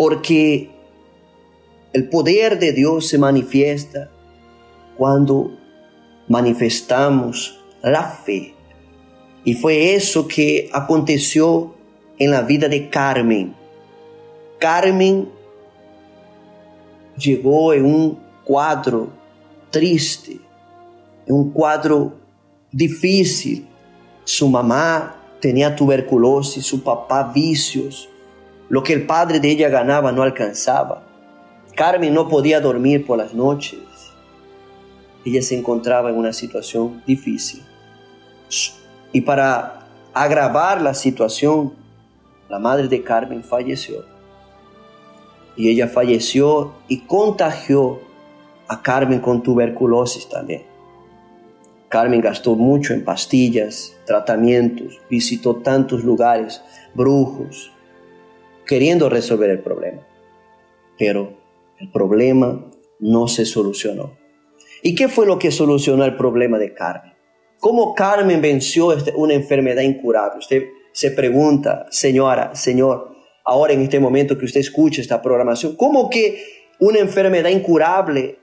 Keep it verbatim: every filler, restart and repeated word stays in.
porque el poder de Dios se manifiesta cuando manifestamos la fe. Y fue eso que aconteció en la vida de Carmen. Carmen llegó en un cuadro triste, en un cuadro difícil. Su mamá tenía tuberculosis, su papá vicios. Lo que el padre de ella ganaba no alcanzaba. Carmen no podía dormir por las noches. Ella se encontraba en una situación difícil. Y para agravar la situación, la madre de Carmen falleció. Y ella falleció y contagió a Carmen con tuberculosis también. Carmen gastó mucho en pastillas, tratamientos, visitó tantos lugares, brujos, queriendo resolver el problema. Pero el problema no se solucionó. ¿Y qué fue lo que solucionó el problema de Carmen? ¿Cómo Carmen venció este, una enfermedad incurable? Usted se pregunta, señora, señor, ahora en este momento que usted escucha esta programación, ¿cómo que una enfermedad incurable